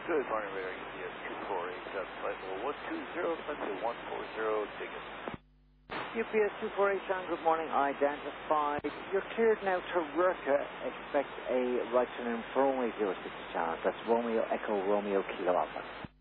Good morning, radar UPS 248, flight level 120, flight level 140, ticket. UPS 248, John, good morning, identified. You're cleared now to Rurka. Expect a right turn in for only 06, John. That's Romeo Echo Romeo Kilo Alpha.